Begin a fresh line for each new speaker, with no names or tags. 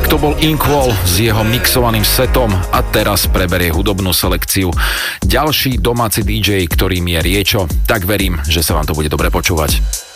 To bol Inkwell s jeho mixovaným setom a teraz preberie hudobnú selekciu ďalší domáci DJ, ktorým je Riečo. Tak verím, že sa vám to bude dobre počúvať.